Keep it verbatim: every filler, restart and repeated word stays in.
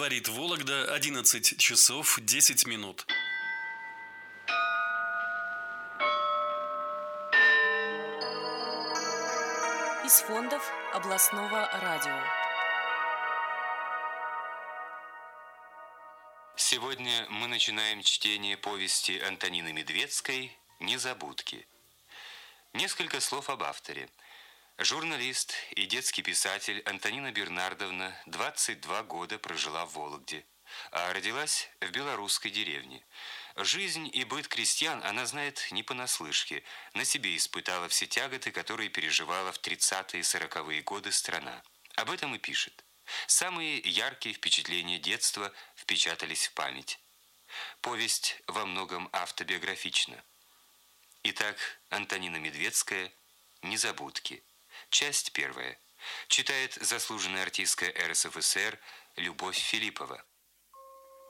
Говорит Вологда, одиннадцать часов десять минут. Из фондов областного радио. Сегодня мы начинаем чтение повести Антонины Медведской «Незабудки». Несколько слов об авторе. Журналист и детский писатель Антонина Бернардовна двадцать два года прожила в Вологде, а родилась в белорусской деревне. Жизнь и быт крестьян она знает не понаслышке, на себе испытала все тяготы, которые переживала в тридцатые и сороковые годы страна. Об этом и пишет. Самые яркие впечатления детства впечатались в память. Повесть во многом автобиографична. Итак, Антонина Медведская «Незабудки». Часть первая. Читает заслуженная артистка эр эс эф эс эр Любовь Филиппова.